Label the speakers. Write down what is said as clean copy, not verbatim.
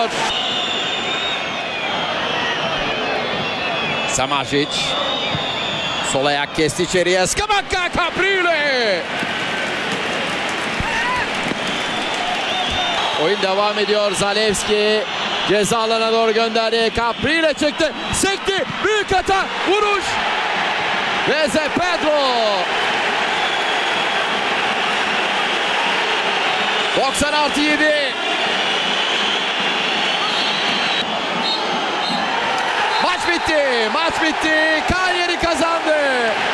Speaker 1: geliyor. Samajic. Sol ayak kesti içeriye. Scamacca, Caprile. Oyun devam ediyor. Zalewski ceza alanına doğru gönderdi. Caprile çıktı. Sekti. Büyük hata. Vuruş. Ve Zé Pedro. 90+7. Maç bitti. Maç bitti. Cagliari kazandı.